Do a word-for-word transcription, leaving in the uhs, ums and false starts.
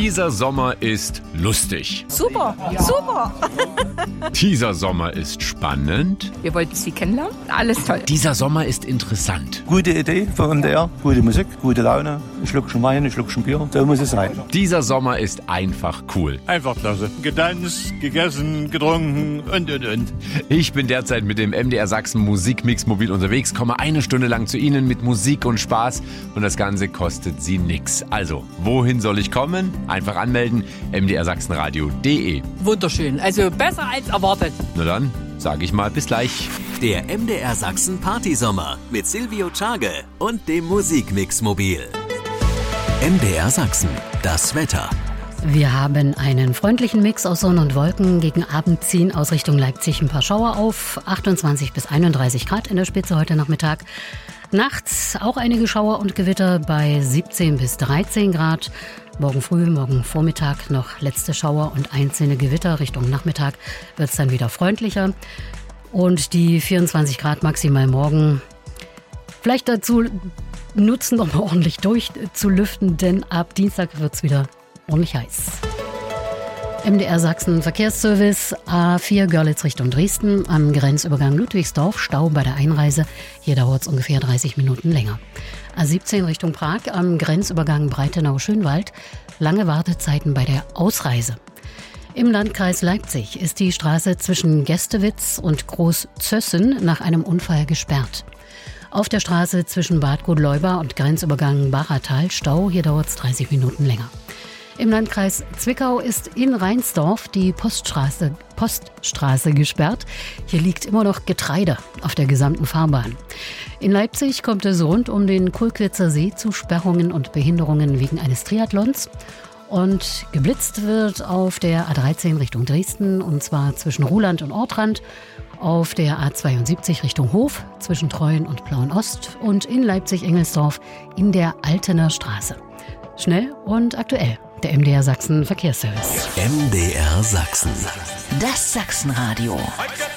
Dieser Sommer ist lustig. Super, super. Dieser Sommer ist spannend. Wir wollten Sie kennenlernen. Alles toll. Dieser Sommer ist interessant. Gute Idee von M D R, gute Musik, gute Laune, ein Schluckchen Wein, ein Schluckchen Bier, so muss es sein. Dieser Sommer ist einfach cool. Einfach klasse. Getanzt, gegessen, getrunken und, und, und. Ich bin derzeit mit dem M D R Sachsen Musikmix mobil unterwegs, komme eine Stunde lang zu Ihnen mit Musik und Spaß und das Ganze kostet Sie nix. Also, wohin soll ich kommen? Einfach anmelden, m d r sachsenradio punkt d e. Wunderschön. Also besser als erwartet. Na dann, sage ich mal bis gleich. Der M D R Sachsen Partysommer mit Silvio Czage und dem Musikmix mobil. M D R Sachsen, das Wetter. Wir haben einen freundlichen Mix aus Sonne und Wolken. Gegen Abend ziehen aus Richtung Leipzig ein paar Schauer auf. achtundzwanzig bis einunddreißig Grad in der Spitze heute Nachmittag. Nachts auch einige Schauer und Gewitter bei siebzehn bis dreizehn Grad. Morgen früh, morgen Vormittag noch letzte Schauer und einzelne Gewitter. Richtung Nachmittag wird es dann wieder freundlicher. Und die vierundzwanzig Grad maximal morgen vielleicht dazu nutzen, um ordentlich durchzulüften, denn ab Dienstag wird es wieder ordentlich heiß. M D R Sachsen Verkehrsservice, A vier Görlitz Richtung Dresden, am Grenzübergang Ludwigsdorf, Stau bei der Einreise. Hier dauert es ungefähr dreißig Minuten länger. A siebzehn Richtung Prag, am Grenzübergang Breitenau-Schönwald, lange Wartezeiten bei der Ausreise. Im Landkreis Leipzig ist die Straße zwischen Gästewitz und Großzössen nach einem Unfall gesperrt. Auf der Straße zwischen Bad Godleuba und Grenzübergang Bachertal Stau, hier dauert es dreißig Minuten länger. Im Landkreis Zwickau ist in Rheinsdorf die Poststraße, Poststraße gesperrt. Hier liegt immer noch Getreide auf der gesamten Fahrbahn. In Leipzig kommt es rund um den Kulkwitzer See zu Sperrungen und Behinderungen wegen eines Triathlons. Und geblitzt wird auf der A dreizehn Richtung Dresden, und zwar zwischen Ruhland und Ortrand, auf der A zweiundsiebzig Richtung Hof, zwischen Treuen und Plauen-Ost und in Leipzig-Engelsdorf in der Altener Straße. Schnell und aktuell. Der M D R Sachsen Verkehrsservice. M D R Sachsen. Das Sachsenradio.